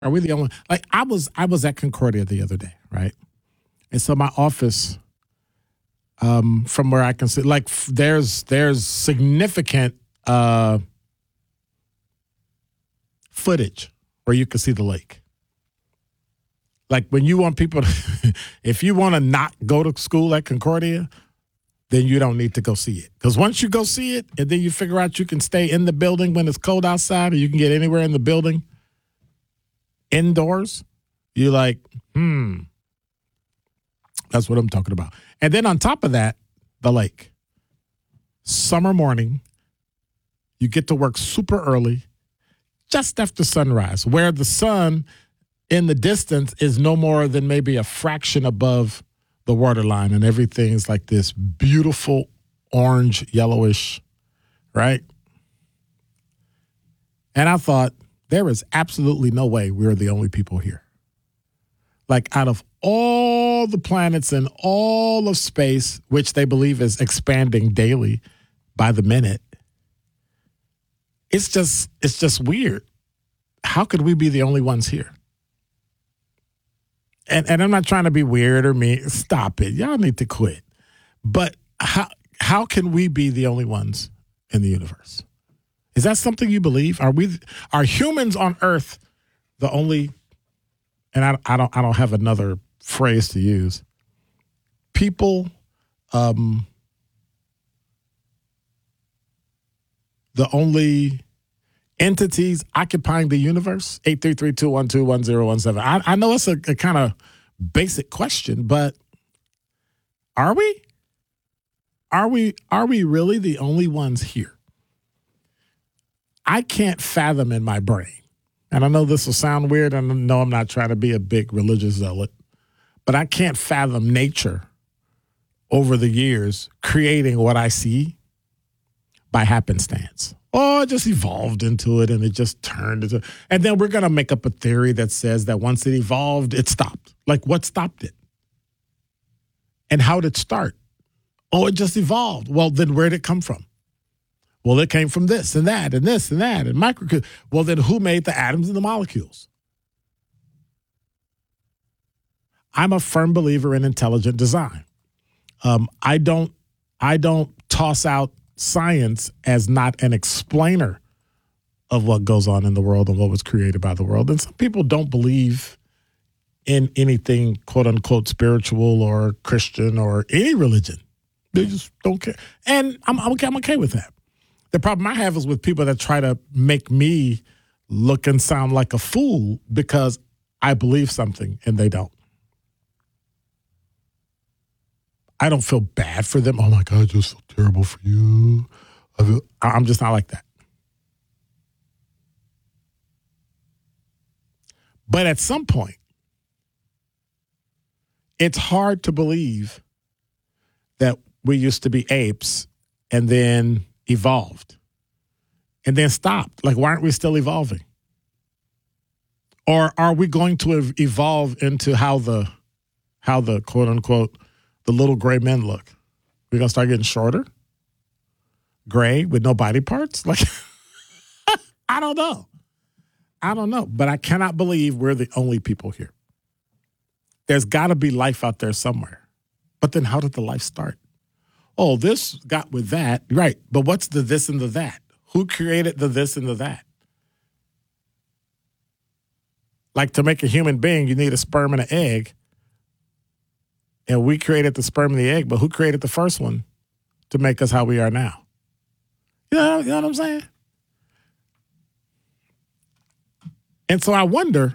Are we the only? Like I was at Concordia the other day, right? And so my office, from where I can see, like there's significant footage where you can see the lake. Like when you want people to, if you want to not go to school at Concordia, then you don't need to go see it. Because once you go see it, and then you figure out you can stay in the building when it's cold outside, or you can get anywhere in the building indoors, you're like, that's what I'm talking about. And then on top of that, the lake. Summer morning, you get to work super early, just after sunrise, where the sun in the distance is no more than maybe a fraction above the waterline, and everything's like this beautiful orange, yellowish, right? And I thought, there is absolutely no way we're the only people here. Like out of all the planets in all of space, which they believe is expanding daily by the minute, it's just weird. How could we be the only ones here? And I'm not trying to be weird or mean. Stop it. Y'all need to quit. But how can we be the only ones in the universe? Is that something you believe? Are humans on Earth the only? And I don't have another phrase to use. People, the only entities occupying the universe. 833-212-1017. I know it's a kind of basic question, but are we? Are we really the only ones here? I can't fathom in my brain, and I know this will sound weird, and I know I'm not trying to be a big religious zealot, but I can't fathom nature over the years creating what I see by happenstance. Oh, it just evolved into it, and it just turned into. And then we're going to make up a theory that says that once it evolved, it stopped. Like, what stopped it? And how did it start? Oh, it just evolved. Well, then where did it come from? Well, it came from this and that and this and that and micro. Well, then who made the atoms and the molecules? I'm a firm believer in intelligent design. I don't toss out science as not an explainer of what goes on in the world and what was created by the world. And some people don't believe in anything, quote unquote, spiritual or Christian or any religion. They just don't care. And I'm okay with that. The problem I have is with people that try to make me look and sound like a fool because I believe something and they don't. I don't feel bad for them. Oh my God, I just feel terrible for you. I'm just not like that. But at some point, it's hard to believe that we used to be apes and then evolved and then stopped. Like, why aren't we still evolving? Or are we going to evolve into how the quote unquote, the little gray men look? We're going to start getting shorter, gray with no body parts? Like, I don't know. But I cannot believe we're the only people here. There's got to be life out there somewhere. But then how did the life start? Oh, this got with that. Right. But what's the this and the that? Who created the this and the that? Like, to make a human being, you need a sperm and an egg. And we created the sperm and the egg, but who created the first one to make us how we are now? You know what I'm saying? And so I wonder,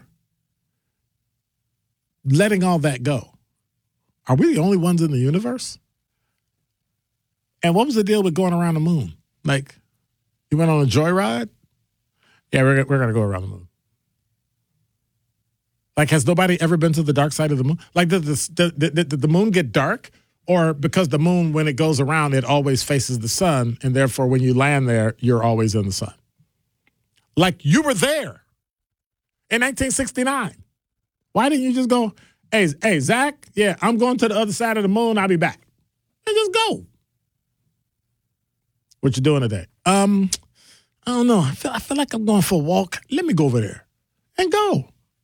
letting all that go, are we the only ones in the universe? And what was the deal with going around the moon? Like, you went on a joyride? Yeah, we're going to go around the moon. Like, has nobody ever been to the dark side of the moon? Like, did the moon get dark? Or because the moon, when it goes around, it always faces the sun, and therefore when you land there, you're always in the sun? Like, you were there in 1969. Why didn't you just go, hey, Zach, yeah, I'm going to the other side of the moon. I'll be back. And just go. What you doing today? I don't know. I feel like I'm going for a walk. Let me go over there and go.